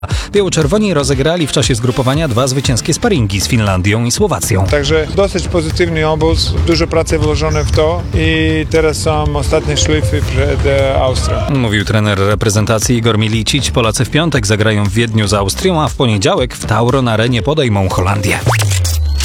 Biało-czerwoni rozegrali w czasie zgrupowania 2 zwycięskie sparingi z Finlandią i Słowacją. Także dosyć pozytywny obóz, dużo pracy włożone w to i teraz są ostatnie szlify przed Austrią. Mówił trener reprezentacji Igor Milicic. Polacy w piątek zagrają w Wiedniu z Austrią, a w poniedziałek w Tauron Arenie podejmą Holandię.